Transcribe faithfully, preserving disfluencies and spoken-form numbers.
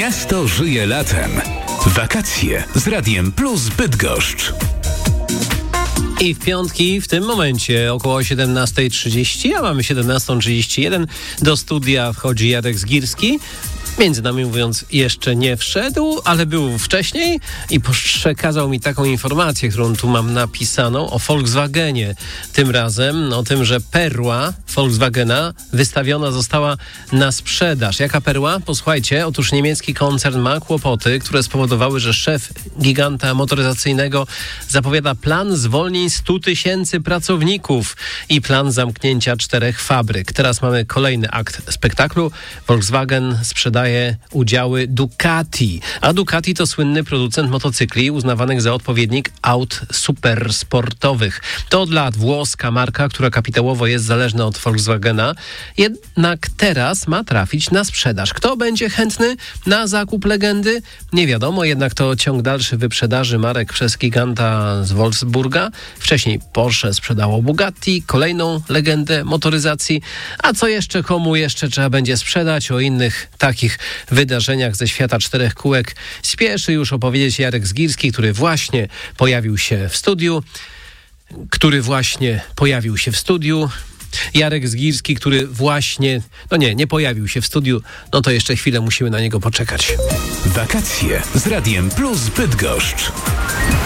Miasto żyje latem. Wakacje z Radiem Plus Bydgoszcz. I w piątki w tym momencie około siedemnasta trzydzieści, a mamy siedemnasta trzydzieści jeden, do studia wchodzi Jarek Zgirski. Między nami mówiąc, jeszcze nie wszedł, ale był wcześniej i przekazał mi taką informację, którą tu mam napisaną o Volkswagenie. Tym razem o tym, że perła Volkswagena wystawiona została na sprzedaż. Jaka perła? Posłuchajcie, otóż niemiecki koncern ma kłopoty, które spowodowały, że szef giganta motoryzacyjnego zapowiada plan zwolnień stu tysięcy pracowników i plan zamknięcia czterech fabryk. Teraz mamy kolejny akt spektaklu. Volkswagen sprzedaje udziały Ducati, a Ducati to słynny producent motocykli uznawanych za odpowiednik aut supersportowych. To od lat włoska marka, która kapitałowo jest zależna od Volkswagena, jednak teraz ma trafić na sprzedaż. Kto będzie chętny na zakup legendy? Nie wiadomo, jednak to ciąg dalszy wyprzedaży marek przez giganta z Wolfsburga. Wcześniej Porsche sprzedało Bugatti, kolejną legendę motoryzacji. A co jeszcze, komu jeszcze trzeba będzie sprzedać? O innych takich wydarzeniach ze świata czterech kółek spieszy już opowiedzieć Jarek Zgirski, który właśnie pojawił się w studiu. Który właśnie pojawił się w studiu. Jarek Zgirski, który właśnie, no nie, nie pojawił się w studiu, no to jeszcze chwilę musimy na niego poczekać. Wakacje z Radiem Plus Bydgoszcz.